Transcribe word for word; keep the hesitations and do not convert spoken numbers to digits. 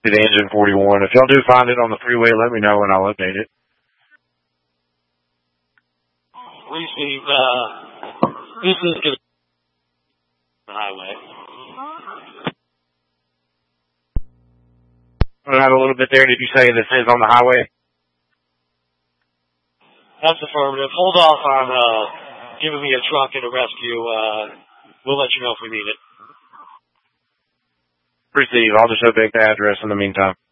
The engine forty-one. If y'all do find it on the freeway, let me know and I'll update it. Receive, uh, this is going to the highway. I have a little bit there. Did you say this is on the highway? That's affirmative. Hold off on, uh, giving me a truck and a rescue. Uh, we'll let you know if we need it. Receive. I'll just update the address in the meantime.